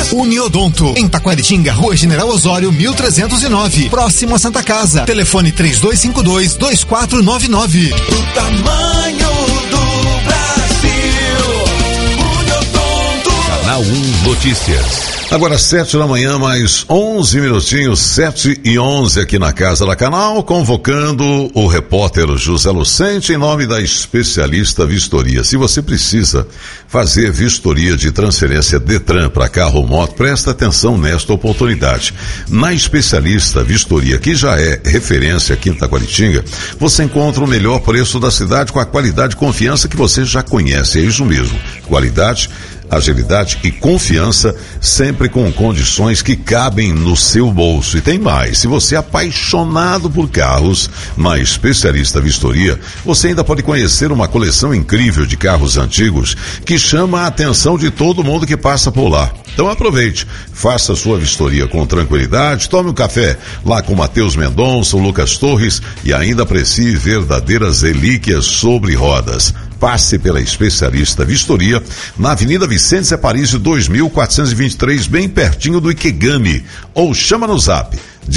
Uniodonto, em Taquaritinga, Rua General Osório, 1309, próximo a Santa Casa. Telefone 3252-2499. O tamanho do Brasil. Uniodonto. Canal 1 Notícias. Agora 7 da manhã, mais 11 minutinhos, 7:11 aqui na Casa da Canal, convocando o repórter José Lucente em nome da Especialista Vistoria. Se você precisa fazer vistoria de transferência Detran para carro ou moto, presta atenção nesta oportunidade. Na Especialista Vistoria, que já é referência aqui em Taquaritinga, você encontra o melhor preço da cidade com a qualidade e confiança que você já conhece. É isso mesmo, qualidade, agilidade e confiança, sempre com condições que cabem no seu bolso. E tem mais, se você é apaixonado por carros, na Especialista Vistoria, você ainda pode conhecer uma coleção incrível de carros antigos que chama a atenção de todo mundo que passa por lá. Então aproveite, faça sua vistoria com tranquilidade, tome um café lá com Matheus Mendonça, o Lucas Torres e ainda aprecie verdadeiras relíquias sobre rodas. Passe pela Especialista Vistoria na Avenida Vicente Zé Paris 2423, bem pertinho do Ikegami, ou chama no zap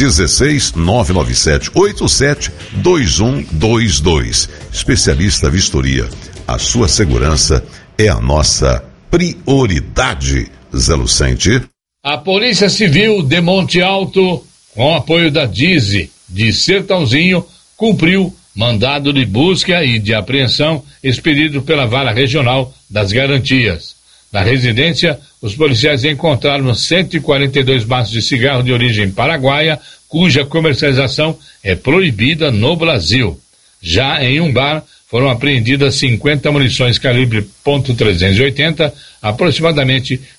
16-997-87-2122. Especialista Vistoria, a sua segurança é a nossa prioridade. Zé Lucente. A Polícia Civil de Monte Alto, com apoio da DIZI de Sertãozinho, cumpriu mandado de busca e de apreensão expedido pela Vara Regional das Garantias. Na residência, os policiais encontraram 142 maços de cigarro de origem paraguaia, cuja comercialização é proibida no Brasil. Já em um bar, foram apreendidas 50 munições calibre .380, aproximadamente R$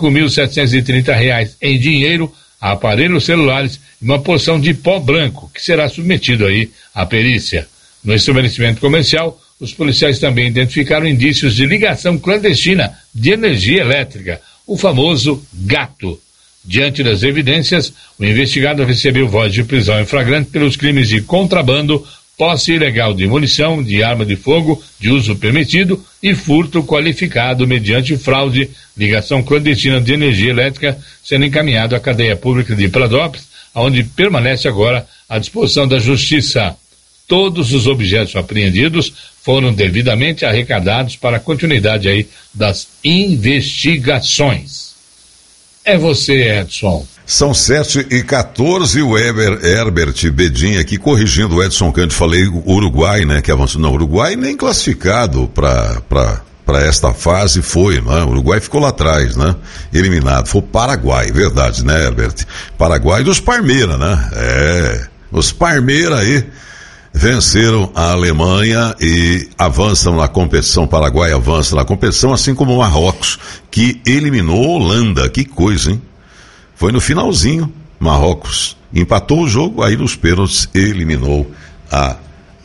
5.730 em dinheiro, aparelhos celulares e uma porção de pó branco, que será submetido aí à perícia. No estabelecimento comercial, os policiais também identificaram indícios de ligação clandestina de energia elétrica, o famoso gato. Diante das evidências, o investigado recebeu voz de prisão em flagrante pelos crimes de contrabando, posse ilegal de munição, de arma de fogo, de uso permitido e furto qualificado mediante fraude, ligação clandestina de energia elétrica, sendo encaminhado à cadeia pública de Pradópolis, onde permanece agora à disposição da Justiça. Todos os objetos apreendidos foram devidamente arrecadados para a continuidade aí das investigações. É você, Edson. São 7:14, o Herbert Bedin aqui corrigindo o Edson Cândido. Falei o Uruguai, né, que avançou. Não, o Uruguai nem classificado para esta fase foi, né? O Uruguai ficou lá atrás, né? Eliminado. Foi o Paraguai, verdade, né, Herbert? Paraguai dos Parmeira, né? Os Parmeira aí venceram a Alemanha e avançam na competição. Paraguai avança na competição, assim como o Marrocos, que eliminou a Holanda. Que coisa, hein? Foi no finalzinho, Marrocos empatou o jogo, aí nos pênaltis eliminou a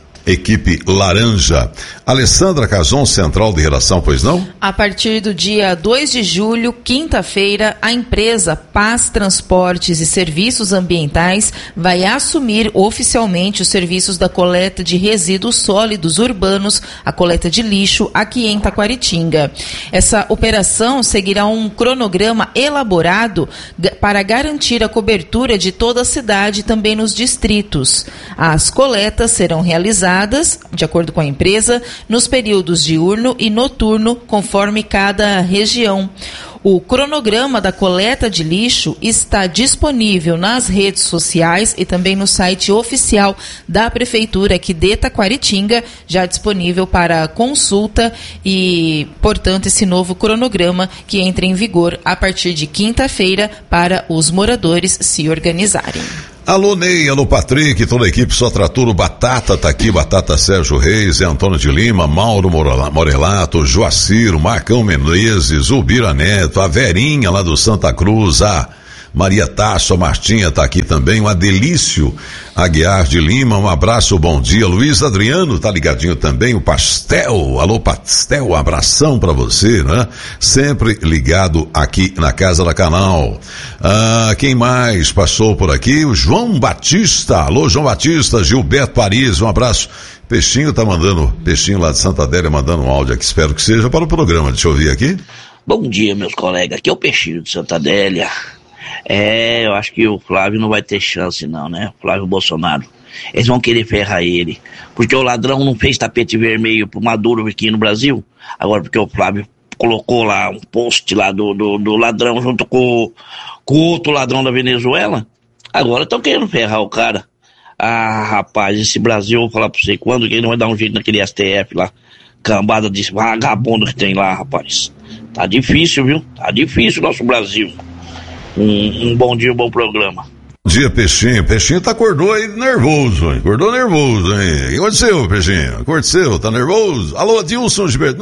equipe laranja. Alessandra Cazon, central de redação, pois não? A partir do dia 2 de julho, quinta-feira, a empresa Paz Transportes e Serviços Ambientais vai assumir oficialmente os serviços da coleta de resíduos sólidos urbanos, a coleta de lixo aqui em Taquaritinga. Essa operação seguirá um cronograma elaborado para garantir a cobertura de toda a cidade e também nos distritos. As coletas serão realizadas, de acordo com a empresa, nos períodos diurno e noturno, conforme cada região. O cronograma da coleta de lixo está disponível nas redes sociais e também no site oficial da Prefeitura aqui de Taquaritinga, já disponível para consulta e, portanto, esse novo cronograma que entra em vigor a partir de quinta-feira para os moradores se organizarem. Alô Ney, alô Patrick, toda a equipe Só Trator, o Batata tá aqui, Batata Sérgio Reis, Antônio de Lima, Mauro Morelato, Joacir, Marcão Menezes, o Bira Neto, a Verinha lá do Santa Cruz, a Maria Tasso, a Martinha tá aqui também, o Adelício Aguiar de Lima, um abraço, bom dia. Luiz Adriano tá ligadinho também, o Pastel, alô Pastel, um abração pra você, né? Sempre ligado aqui na Casa da Canal. Quem mais passou por aqui? O João Batista, alô João Batista, Gilberto Paris, um abraço. Peixinho tá mandando, Peixinho lá de Santa Adélia mandando um áudio aqui, espero que seja para o programa, deixa eu ouvir aqui. Bom dia, meus colegas. Aqui é o Peixinho de Santa Adélia. Eu acho que o Flávio não vai ter chance não, né? O Flávio Bolsonaro. Eles vão querer ferrar ele. Porque o ladrão não fez tapete vermelho pro Maduro aqui no Brasil. Agora porque o Flávio colocou lá um post lá do ladrão junto com outro ladrão da Venezuela. Agora estão querendo ferrar o cara. Ah, rapaz, esse Brasil, eu vou falar pra você, quando que ele não vai dar um jeito naquele STF lá? Cambada de vagabundo que tem lá, rapaz. Tá difícil, viu? Tá difícil o nosso Brasil. Um bom dia, um bom programa. Bom dia, Peixinho. Peixinho acordou aí nervoso, hein? Acordou nervoso, hein? O que aconteceu, Peixinho? Aconteceu? Tá nervoso? Alô, Adilson Gilberto. Não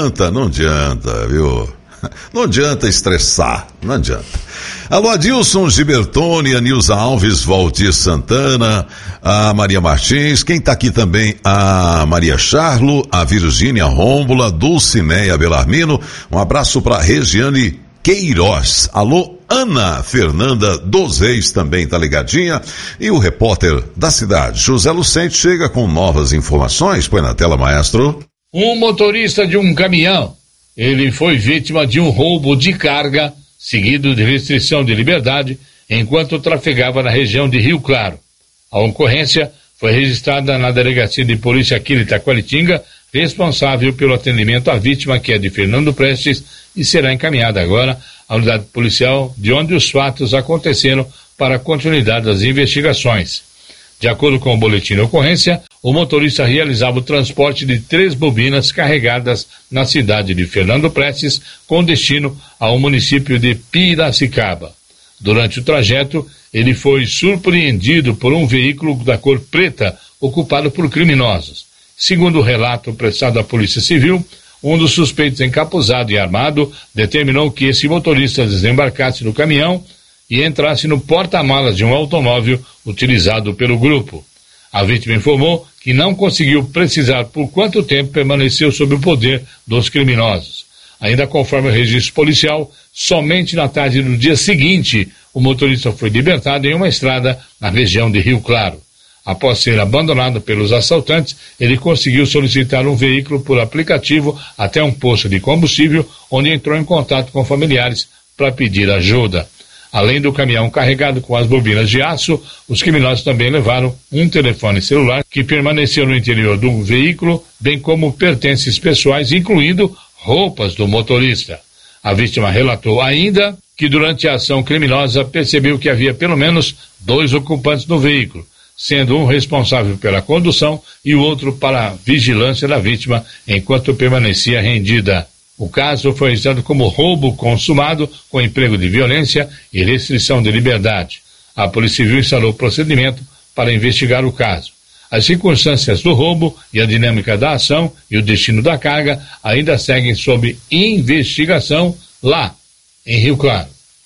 adianta, viu? Não adianta estressar, não adianta. Alô, Adilson Gibertoni, a Nilza Alves, Valdir Santana, a Maria Martins, quem tá aqui também, a Maria Charlo, a Virgínia Rômbula, Dulcineia Belarmino, um abraço pra Regiane Queiroz. Alô, Ana Fernanda dos Reis também tá ligadinha, e o repórter da cidade, José Lucente, chega com novas informações. Põe na tela, maestro. Um motorista de um caminhão, ele foi vítima de um roubo de carga, seguido de restrição de liberdade, enquanto trafegava na região de Rio Claro. A ocorrência foi registrada na Delegacia de Polícia aqui de Itaquaritinga, responsável pelo atendimento à vítima, que é de Fernando Prestes, e será encaminhada agora à unidade policial de onde os fatos aconteceram para a continuidade das investigações. De acordo com o boletim de ocorrência, o motorista realizava o transporte de 3 bobinas carregadas na cidade de Fernando Prestes, com destino ao município de Piracicaba. Durante o trajeto, ele foi surpreendido por um veículo da cor preta ocupado por criminosos. Segundo o relato prestado à Polícia Civil, um dos suspeitos encapuzado e armado determinou que esse motorista desembarcasse do caminhão e entrasse no porta-malas de um automóvel utilizado pelo grupo. A vítima informou que não conseguiu precisar por quanto tempo permaneceu sob o poder dos criminosos. Ainda conforme o registro policial, somente na tarde do dia seguinte, o motorista foi libertado em uma estrada na região de Rio Claro. Após ser abandonado pelos assaltantes, ele conseguiu solicitar um veículo por aplicativo até um posto de combustível, onde entrou em contato com familiares para pedir ajuda. Além do caminhão carregado com as bobinas de aço, os criminosos também levaram um telefone celular que permaneceu no interior do veículo, bem como pertences pessoais, incluindo roupas do motorista. A vítima relatou ainda que durante a ação criminosa percebeu que havia pelo menos 2 ocupantes no veículo, sendo um responsável pela condução e o outro para a vigilância da vítima enquanto permanecia rendida. O caso foi registrado como roubo consumado com emprego de violência e restrição de liberdade. A Polícia Civil instalou o procedimento para investigar o caso. As circunstâncias do roubo e a dinâmica da ação e o destino da carga ainda seguem sob investigação lá em Rio Claro.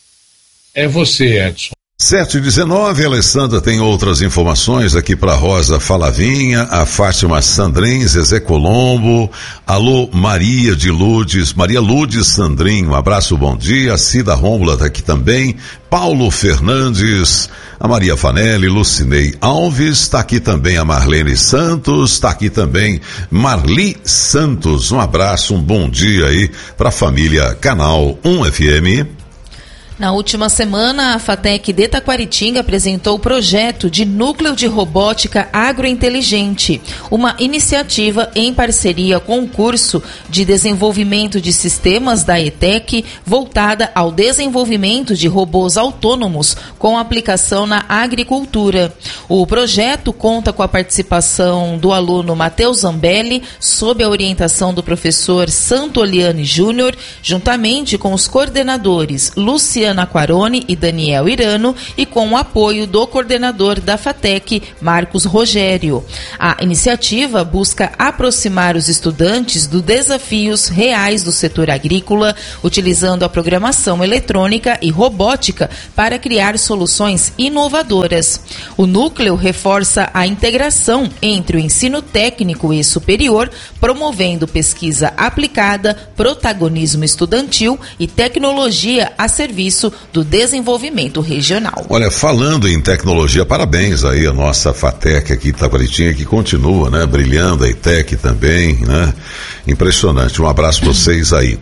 É você, Edson. 7h19, Alessandra tem outras informações aqui para Rosa Falavinha, a Fátima Sandrin, Zezé Colombo, alô Maria Lourdes Sandrin, um abraço, bom dia, a Cida Rômbula tá aqui também, Paulo Fernandes, a Maria Fanelli, Lucinei Alves, tá aqui também a Marlene Santos, tá aqui também Marli Santos, um abraço, um bom dia aí para a família Canal 1 FM. Na última semana, a FATEC de Itaquaritinga apresentou o projeto de Núcleo de Robótica Agrointeligente, uma iniciativa em parceria com o curso de desenvolvimento de sistemas da ETEC, voltada ao desenvolvimento de robôs autônomos com aplicação na agricultura. O projeto conta com a participação do aluno Matheus Zambelli, sob a orientação do professor Santoliani Júnior, juntamente com os coordenadores Luciana Quaroni e Daniel Irano, e com o apoio do coordenador da FATEC, Marcos Rogério. A iniciativa busca aproximar os estudantes dos desafios reais do setor agrícola, utilizando a programação eletrônica e robótica para criar soluções inovadoras. O núcleo reforça a integração entre o ensino técnico e superior, promovendo pesquisa aplicada, protagonismo estudantil e tecnologia a serviço do desenvolvimento regional. Olha, falando em tecnologia, parabéns aí a nossa FATEC aqui, Itaquaritinga, que continua, né, brilhando, a ETEC também, né, impressionante, um abraço para vocês aí.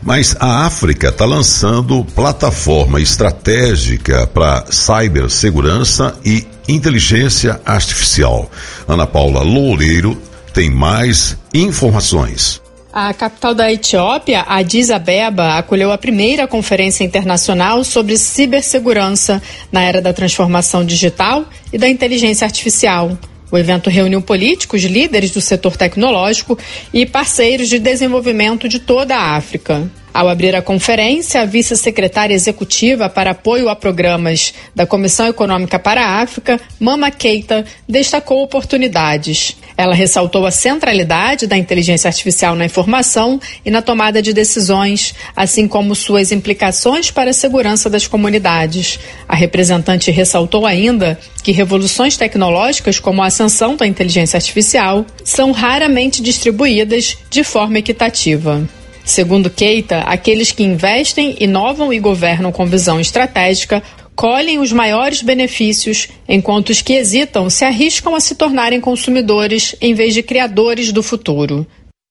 Mas a África está lançando plataforma estratégica para cibersegurança e inteligência artificial. Ana Paula Loureiro tem mais informações. A capital da Etiópia, Addis Abeba, acolheu a primeira conferência internacional sobre cibersegurança na era da transformação digital e da inteligência artificial. O evento reuniu políticos, líderes do setor tecnológico e parceiros de desenvolvimento de toda a África. Ao abrir a conferência, a vice-secretária executiva para apoio a programas da Comissão Econômica para a África, Mama Keita, destacou oportunidades. Ela ressaltou a centralidade da inteligência artificial na informação e na tomada de decisões, assim como suas implicações para a segurança das comunidades. A representante ressaltou ainda que revoluções tecnológicas como a ascensão da inteligência artificial são raramente distribuídas de forma equitativa. Segundo Keita, aqueles que investem, inovam e governam com visão estratégica colhem os maiores benefícios, enquanto os que hesitam se arriscam a se tornarem consumidores em vez de criadores do futuro.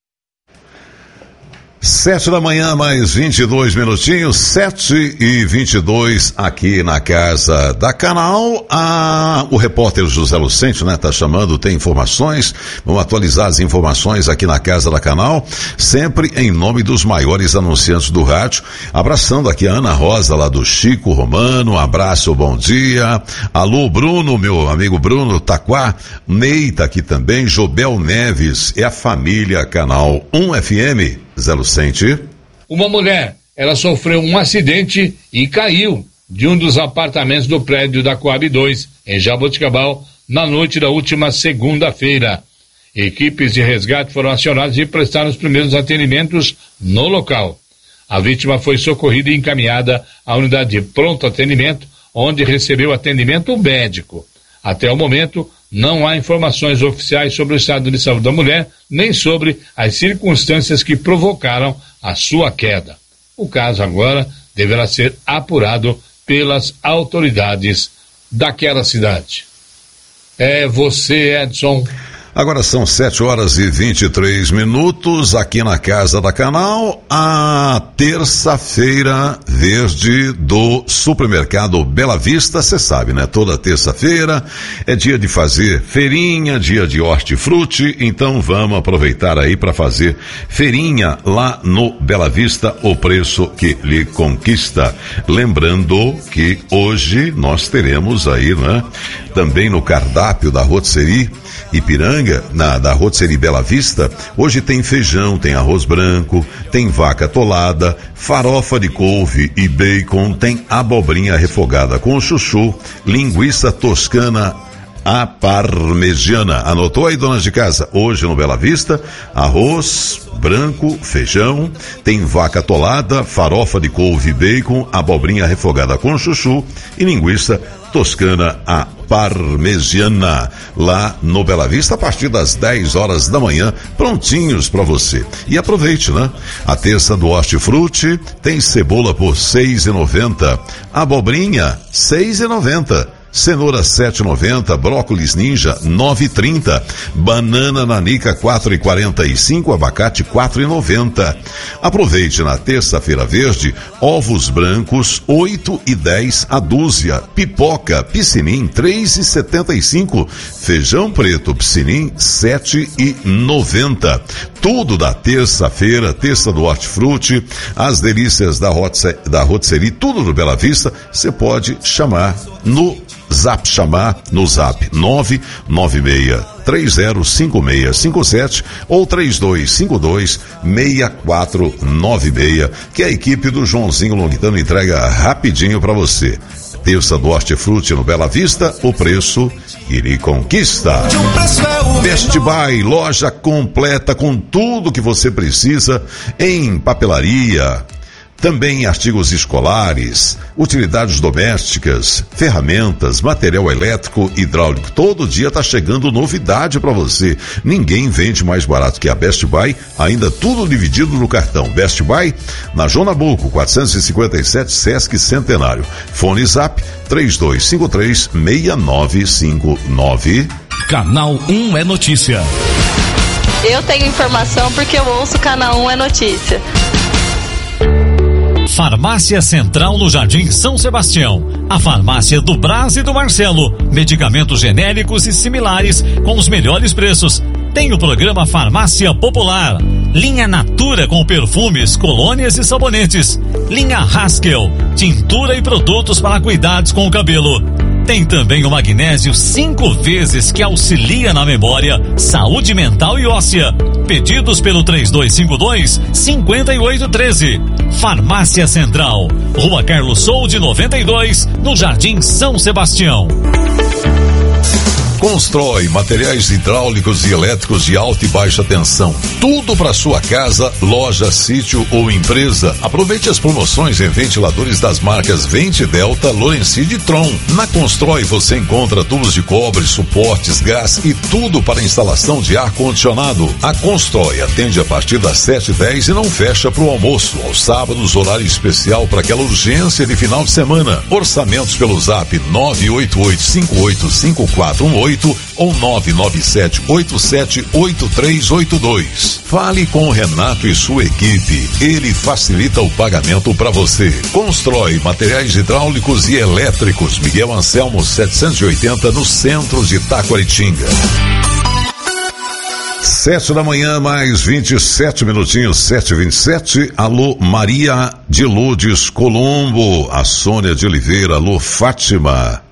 7 da manhã, mais 22 minutinhos, 7h22 aqui na Casa da Canal. O repórter José Lucente, tá chamando, tem informações. Vamos atualizar as informações aqui na Casa da Canal, sempre em nome dos maiores anunciantes do rádio. Abraçando aqui a Ana Rosa, lá do Chico Romano, abraço, bom dia. Alô, Bruno, meu amigo Bruno Taquá, Ney tá aqui também, Jobel Neves, é a família Canal 1 FM. Zé Lucente. Uma mulher, ela sofreu um acidente e caiu de um dos apartamentos do prédio da Coab 2, em Jaboticabal, na noite da última segunda-feira. Equipes de resgate foram acionadas e prestaram os primeiros atendimentos no local. A vítima foi socorrida e encaminhada à unidade de pronto atendimento, onde recebeu atendimento médico. Até o momento, não há informações oficiais sobre o estado de saúde da mulher, nem sobre as circunstâncias que provocaram a sua queda. O caso agora deverá ser apurado pelas autoridades daquela cidade. É você, Edson. Agora são 7h23 aqui na Casa da Canal, a terça-feira verde do supermercado Bela Vista. Você sabe, toda terça-feira é dia de fazer feirinha, dia de hortifruti, então vamos aproveitar aí para fazer feirinha lá no Bela Vista, o preço que lhe conquista. Lembrando que hoje nós teremos aí, também no cardápio da Rotisserie Ipiranga, da Rotisserie Bela Vista, hoje tem feijão, tem arroz branco, tem vaca atolada, farofa de couve e bacon, tem abobrinha refogada com chuchu, linguiça toscana à parmegiana. Anotou aí, donas de casa? Hoje no Bela Vista, arroz branco, feijão, tem vaca atolada, farofa de couve e bacon, abobrinha refogada com chuchu e linguiça toscana à parmegiana, lá no Bela Vista, a partir das 10 horas da manhã, prontinhos para você. E aproveite, A terça do hortifruti tem cebola por R$6,90, abobrinha R$6,90, cenoura 7,90, brócolis ninja 9,30, banana nanica 4,45, abacate 4,90. Aproveite na terça-feira verde, ovos brancos 8,10 a dúzia, pipoca Piscinim 3,75, feijão preto Piscinim 7,90. Tudo da terça-feira, terça do hortifruti, as delícias da Rotisserie, tudo do Bela Vista, você pode chamar no Zap, no Zap 996305657 ou 3252-6496, que a equipe do Joãozinho Longuitano entrega rapidinho para você. Terça do hortifruti no Bela Vista, o preço que lhe conquista. Best Buy, loja completa com tudo que você precisa em papelaria, também artigos escolares, utilidades domésticas, ferramentas, material elétrico, hidráulico. Todo dia está chegando novidade para você. Ninguém vende mais barato que a Best Buy, ainda tudo dividido no cartão. Best Buy, na João Nabuco, 457, Sesc Centenário. Fone Zap 3253-6959. Canal 1 é notícia. Eu tenho informação porque eu ouço Canal 1 é notícia. Farmácia Central no Jardim São Sebastião. A farmácia do Brás e do Marcelo. Medicamentos genéricos e similares com os melhores preços. Tem o programa Farmácia Popular. Linha Natura com perfumes, colônias e sabonetes. Linha Haskell, tintura e produtos para cuidados com o cabelo. Tem também o magnésio 5 vezes que auxilia na memória, saúde mental e óssea. Pedidos pelo 3252-5813. Farmácia Central, Rua Carlos Solde 92, no Jardim São Sebastião. Constrói materiais hidráulicos e elétricos de alta e baixa tensão. Tudo para sua casa, loja, sítio ou empresa. Aproveite as promoções em ventiladores das marcas Vente, Delta, Lorenzide e Tron. Na Constrói você encontra tubos de cobre, suportes, gás e tudo para instalação de ar-condicionado. A Constrói atende a partir das 7h10 e não fecha para o almoço. Aos sábados, horário especial para aquela urgência de final de semana. Orçamentos pelo zap 988585418 ou 997878382. Fale com o Renato e sua equipe. Ele facilita o pagamento para você. Constrói materiais hidráulicos e elétricos. Miguel Anselmo 780 no centro de Taquaritinga. 7 da manhã, mais 27 minutinhos, 7h27. Alô, Maria de Lourdes Colombo, a Sônia de Oliveira, alô, Fátima,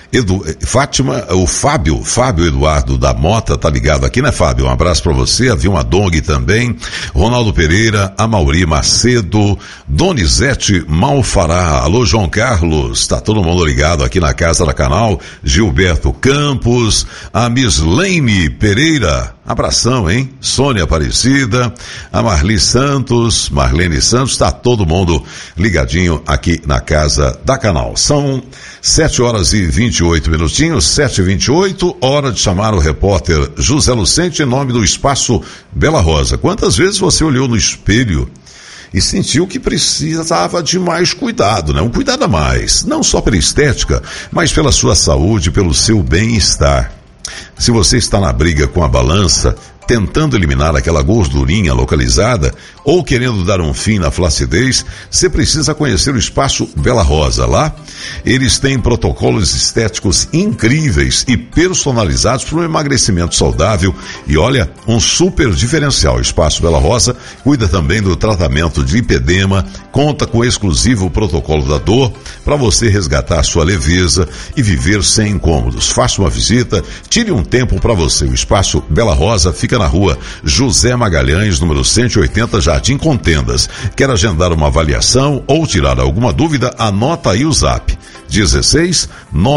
o Fábio Eduardo da Mota tá ligado aqui, né, Fábio? Um abraço pra você, a Vilma Dong também, Ronaldo Pereira, a Mauri Macedo, Donizete Malfará, alô, João Carlos, tá todo mundo ligado aqui na Casa da Canal, Gilberto Campos, a Mislaine Pereira, abração, hein? Sônia Aparecida, a Marlene Santos, tá todo mundo ligadinho aqui na Casa da Canal. São 7h28 minutinhos, 7h28, hora de chamar o repórter José Lucente em nome do Espaço Bela Rosa. Quantas vezes você olhou no espelho e sentiu que precisava de mais cuidado, né? Um cuidado a mais, não só pela estética, mas pela sua saúde, pelo seu bem-estar. Se você está na briga com a balança, tentando eliminar aquela gordurinha localizada ou querendo dar um fim na flacidez, você precisa conhecer o Espaço Bela Rosa. Lá, eles têm protocolos estéticos incríveis e personalizados para um emagrecimento saudável e, olha, um super diferencial. O Espaço Bela Rosa cuida também do tratamento de lipedema, conta com o exclusivo protocolo da dor para você resgatar sua leveza e viver sem incômodos. Faça uma visita, tire um tempo para você. O Espaço Bela Rosa fica na rua José Magalhães, número 180, Jardim Contendas. Quer agendar uma avaliação ou tirar alguma dúvida? Anota aí o zap 16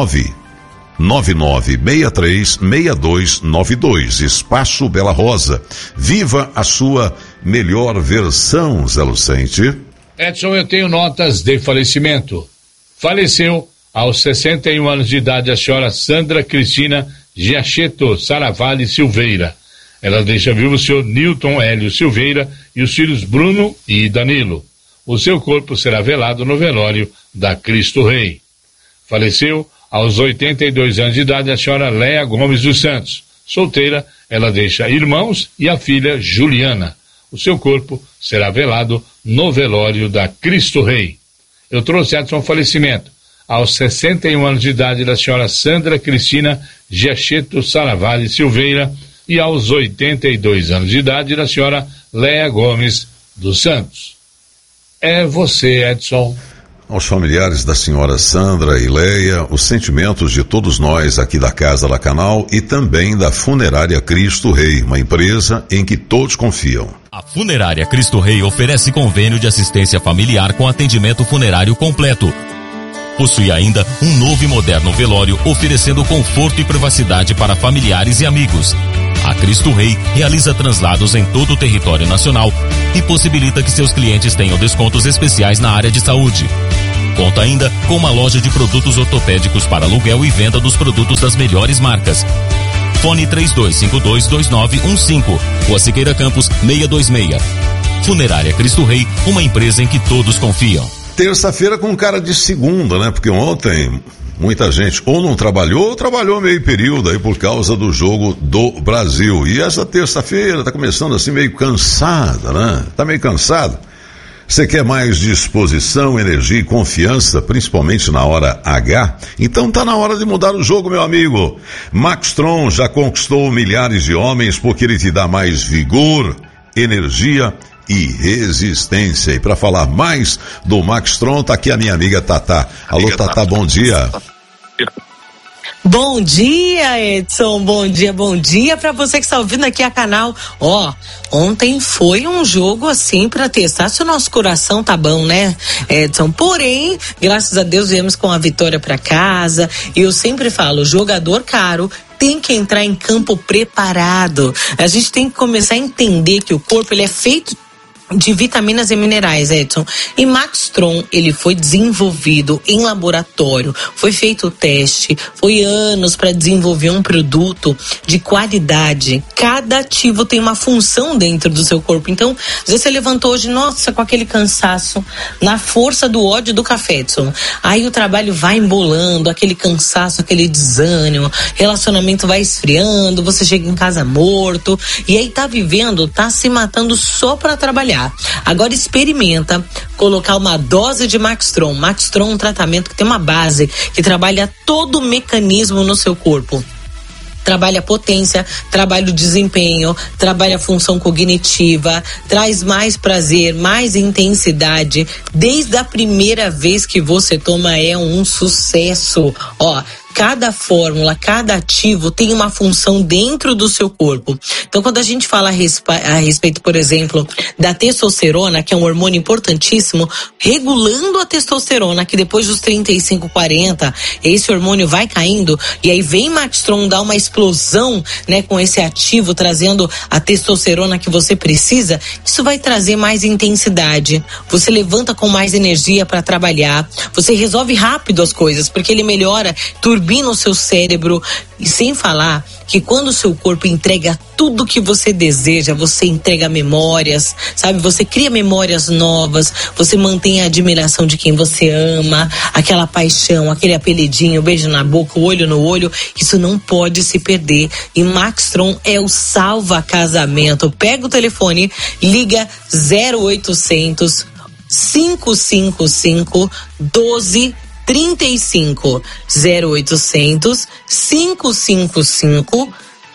999636292. Espaço Bela Rosa. Viva a sua melhor versão, Zé Lucente. Edson, eu tenho notas de falecimento. Faleceu aos 61 anos de idade a senhora Sandra Cristina Giacheto Saravalli Silveira. Ela deixa vivo o senhor Newton Hélio Silveira e os filhos Bruno e Danilo. O seu corpo será velado no velório da Cristo Rei. Faleceu aos 82 anos de idade a senhora Léa Gomes dos Santos. Solteira, ela deixa irmãos e a filha Juliana. O seu corpo será velado no velório da Cristo Rei. Eu trouxe Edson falecimento aos 61 anos de idade da senhora Sandra Cristina Giacheto Saravalli Silveira e aos 82 anos de idade da senhora Léa Gomes dos Santos. É você, Edson. Aos familiares da senhora Sandra e Leia, os sentimentos de todos nós aqui da Casa da Canal e também da Funerária Cristo Rei, uma empresa em que todos confiam. A Funerária Cristo Rei oferece convênio de assistência familiar com atendimento funerário completo. Possui ainda um novo e moderno velório, oferecendo conforto e privacidade para familiares e amigos. A Cristo Rei realiza translados em todo o território nacional e possibilita que seus clientes tenham descontos especiais na área de saúde. Conta ainda com uma loja de produtos ortopédicos para aluguel e venda dos produtos das melhores marcas. Fone 32522915, Rua Siqueira Campos 626. Funerária Cristo Rei, uma empresa em que todos confiam. Terça-feira com cara de segunda, né? Porque ontem muita gente ou não trabalhou ou trabalhou meio período aí por causa do jogo do Brasil. E essa terça-feira tá começando assim meio cansada, né? Tá meio cansado. Você quer mais disposição, energia e confiança, principalmente na hora H? Então tá na hora de mudar o jogo, meu amigo. Maxtron já conquistou milhares de homens porque ele te dá mais vigor, energia e resistência. E para falar mais do Maxtron, tá aqui a minha amiga Tatá. Alô, Tatá, bom dia. Bom dia, Edson, bom dia pra você que está ouvindo aqui a canal. Ontem foi um jogo assim pra testar se o nosso coração tá bom, né, Edson? Porém, graças a Deus viemos com a vitória pra casa, e eu sempre falo, jogador caro tem que entrar em campo preparado. A gente tem que começar a entender que o corpo, ele é feito de vitaminas e minerais, Edson. E Maxtron, ele foi desenvolvido em laboratório, foi feito o teste, foi anos para desenvolver um produto de qualidade. Cada ativo tem uma função dentro do seu corpo. Então, às vezes você levantou hoje, nossa, com aquele cansaço, na força do ódio do café, Edson. Aí o trabalho vai embolando, aquele cansaço, aquele desânimo, relacionamento vai esfriando, você chega em casa morto, e aí tá vivendo, tá se matando só para trabalhar. Agora experimenta colocar uma dose de Maxtron. Maxtron é um tratamento que tem uma base, que trabalha todo o mecanismo no seu corpo. Trabalha potência, trabalha o desempenho, trabalha a função cognitiva, traz mais prazer, mais intensidade. Desde a primeira vez que você toma é um sucesso. Cada fórmula, cada ativo tem uma função dentro do seu corpo. Então, quando a gente fala a respeito, por exemplo, da testosterona, que é um hormônio importantíssimo, regulando a testosterona, que depois dos 35, 40, esse hormônio vai caindo, e aí vem Maxtron dar uma explosão, né, com esse ativo, trazendo a testosterona que você precisa, isso vai trazer mais intensidade. Você levanta com mais energia para trabalhar, você resolve rápido as coisas, porque ele melhora, turbina o seu cérebro, e sem falar que quando o seu corpo entrega tudo que você deseja, você entrega memórias, sabe? Você cria memórias novas, você mantém a admiração de quem você ama, aquela paixão, aquele apelidinho, beijo na boca, olho no olho, isso não pode se perder. E Maxtron é o salva-casamento. Pega o telefone, liga 0800 555 1235 0800 555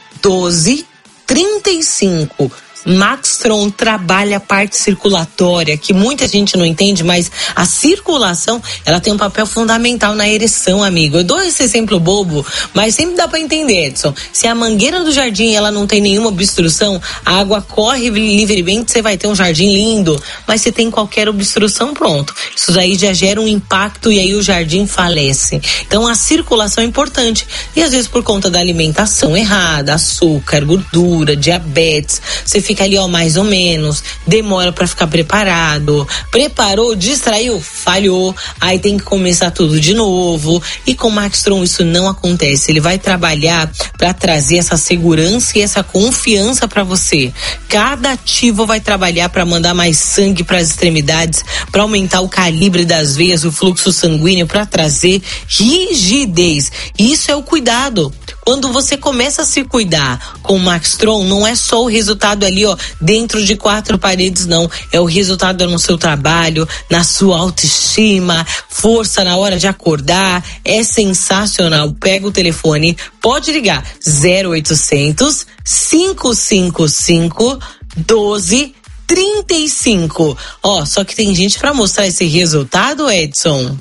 1235. Maxtron trabalha a parte circulatória, que muita gente não entende, mas a circulação, ela tem um papel fundamental na ereção, amigo. Eu dou esse exemplo bobo, mas sempre dá pra entender, Edson. Se a mangueira do jardim, ela não tem nenhuma obstrução, a água corre livremente, você vai ter um jardim lindo. Mas se tem qualquer obstrução, pronto. Isso daí já gera um impacto e aí o jardim falece. Então a circulação é importante. E às vezes por conta da alimentação errada, açúcar, gordura, diabetes, você fica ali, mais ou menos, demora pra ficar preparado, preparou, distraiu, falhou, aí tem que começar tudo de novo. E com o Maxtron isso não acontece, ele vai trabalhar pra trazer essa segurança e essa confiança pra você. Cada ativo vai trabalhar pra mandar mais sangue pras extremidades, pra aumentar o calibre das veias, o fluxo sanguíneo, pra trazer rigidez. Isso é o cuidado. Quando você começa a se cuidar com o Maxtron, não é só o resultado ali, dentro de quatro paredes, não. É o resultado no seu trabalho, na sua autoestima, força na hora de acordar. É sensacional. Pega o telefone, pode ligar 0800 555 1235. Só que tem gente pra mostrar esse resultado, Edson.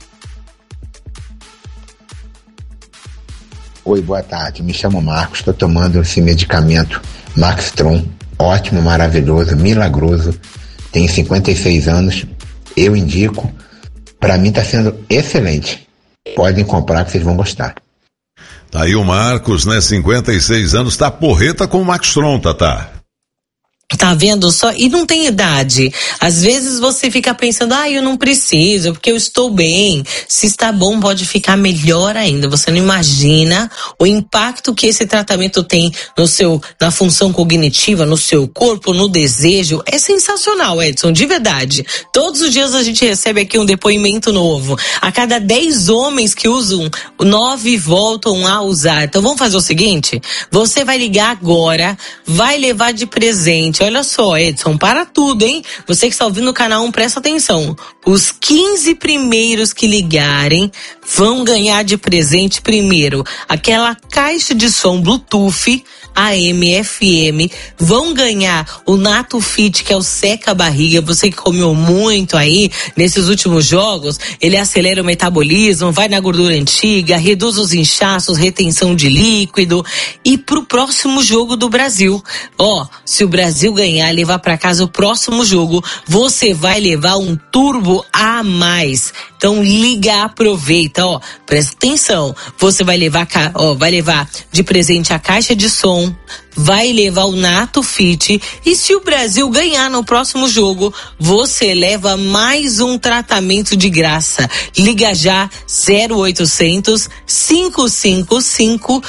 Oi, boa tarde, me chamo Marcos, estou tomando esse medicamento Maxtron, ótimo, maravilhoso, milagroso, tenho 56 anos, eu indico, para mim está sendo excelente, podem comprar que vocês vão gostar. Tá aí o Marcos, 56 anos, tá porreta com o Maxtron, Tatá. Tá vendo só? E não tem idade. Às vezes você fica pensando, eu não preciso, porque eu estou bem. Se está bom, pode ficar melhor ainda. Você não imagina o impacto que esse tratamento tem na função cognitiva, no seu corpo, no desejo. É sensacional, Edson, de verdade. Todos os dias a gente recebe aqui um depoimento novo. A cada 10 homens que usam, 9 voltam a usar. Então vamos fazer o seguinte? Você vai ligar agora, vai levar de presente Gente, olha só, Edson, para tudo, hein? Você que está ouvindo o canal 1, presta atenção. Os 15 primeiros que ligarem vão ganhar de presente primeiro aquela caixa de som Bluetooth AM, FM, vão ganhar o Nato Fit, que é o seca-barriga. Você que comeu muito aí nesses últimos jogos, ele acelera o metabolismo, vai na gordura antiga, reduz os inchaços, retenção de líquido. E pro próximo jogo do Brasil, se o Brasil ganhar, levar para casa o próximo jogo, você vai levar um turbo a mais. Então liga, aproveita, presta atenção. Você vai levar, vai levar de presente a caixa de som, vai levar o Nato Fit, e se o Brasil ganhar no próximo jogo, você leva mais um tratamento de graça. Liga já, 0800 555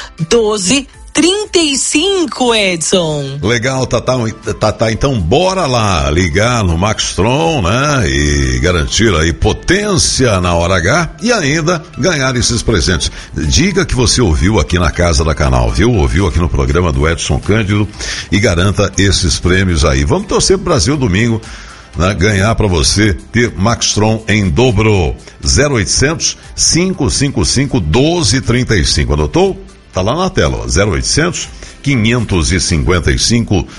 1235, Edson. Legal, Tatá, então bora lá ligar no Maxtron, né? E garantir aí potência na hora H e ainda ganhar esses presentes. Diga que você ouviu aqui na Casa da Canal, viu? Ouviu aqui no programa do Edson Cândido e garanta esses prêmios aí. Vamos torcer pro Brasil domingo, né? Ganhar para você ter Maxtron em dobro. 0800 555 1235. Anotou? Tá lá na tela, 0800 555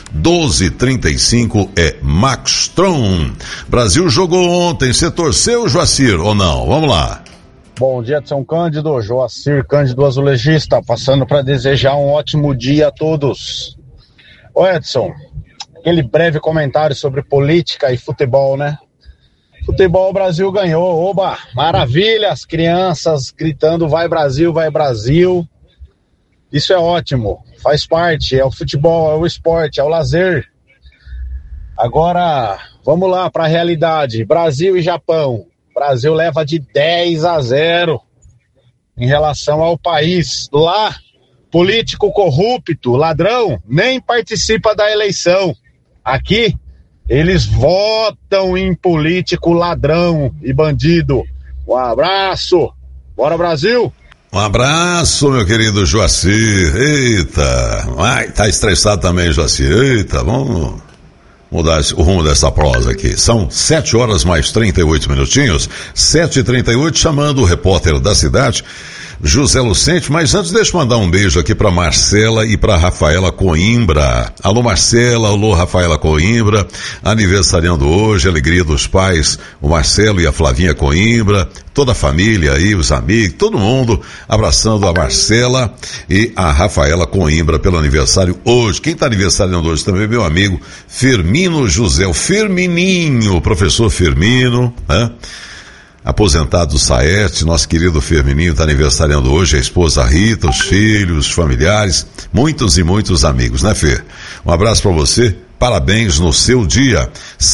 1235 é Maxtron. Brasil jogou ontem, você torceu, Joacir, ou não? Vamos lá. Bom dia, Edson Cândido, Joacir Cândido Azulejista, passando para desejar um ótimo dia a todos. Ô Edson, aquele breve comentário sobre política e futebol, né? Futebol, o Brasil ganhou, oba, maravilha, as crianças gritando vai Brasil, vai Brasil. Isso é ótimo, faz parte, é o futebol, é o esporte, é o lazer. Agora, vamos lá para a realidade, Brasil e Japão. Brasil leva de 10-0 em relação ao país. Lá, político corrupto, ladrão, nem participa da eleição. Aqui, eles votam em político ladrão e bandido. Um abraço, bora Brasil! Um abraço, meu querido Joacir. Eita, tá estressado também, Joacir. Eita, vamos mudar o rumo dessa prosa aqui. São 7 horas mais 38 minutinhos, 7h38, chamando o repórter da cidade, José Lucente, mas antes deixa eu mandar um beijo aqui para Marcela e para Rafaela Coimbra. Alô Marcela, alô Rafaela Coimbra, aniversariando hoje, alegria dos pais, o Marcelo e a Flavinha Coimbra, toda a família aí, os amigos, todo mundo abraçando a Marcela e a Rafaela Coimbra pelo aniversário hoje. Quem está aniversariando hoje também é meu amigo Firmino José, o Firmininho, o professor Firmino, né? Aposentado do Saete, nosso querido Firmininho está aniversariando hoje, a esposa Rita, os filhos, os familiares, muitos e muitos amigos, né, Fê? Um abraço para você, parabéns no seu dia.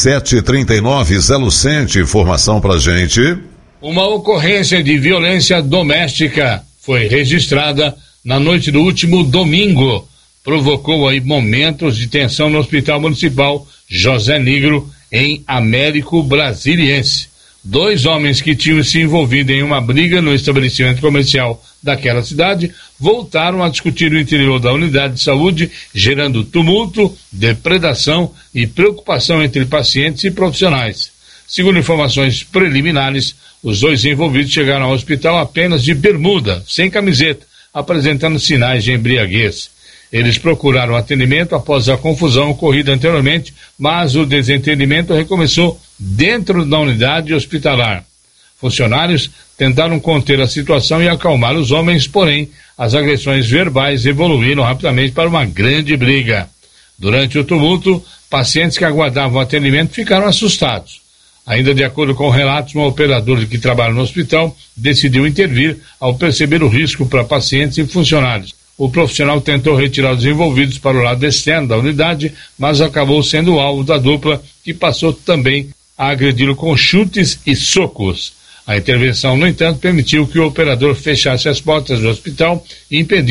7h39, Zé Lucente, informação pra gente. Uma ocorrência de violência doméstica foi registrada na noite do último domingo. Provocou aí momentos de tensão no Hospital Municipal José Negro, em Américo Brasiliense. 2 homens que tinham se envolvido em uma briga no estabelecimento comercial daquela cidade voltaram a discutir o interior da unidade de saúde, gerando tumulto, depredação e preocupação entre pacientes e profissionais. Segundo informações preliminares, os 2 envolvidos chegaram ao hospital apenas de bermuda, sem camiseta, apresentando sinais de embriaguez. Eles procuraram atendimento após a confusão ocorrida anteriormente, mas o desentendimento recomeçou dentro da unidade hospitalar. Funcionários tentaram conter a situação e acalmar os homens, porém, as agressões verbais evoluíram rapidamente para uma grande briga. Durante o tumulto, pacientes que aguardavam atendimento ficaram assustados. Ainda de acordo com relatos, um operador que trabalha no hospital decidiu intervir ao perceber o risco para pacientes e funcionários. O profissional tentou retirar os envolvidos para o lado externo da unidade, mas acabou sendo alvo da dupla, que passou também a agredi-lo com chutes e socos. A intervenção, no entanto, permitiu que o operador fechasse as portas do hospital e impediu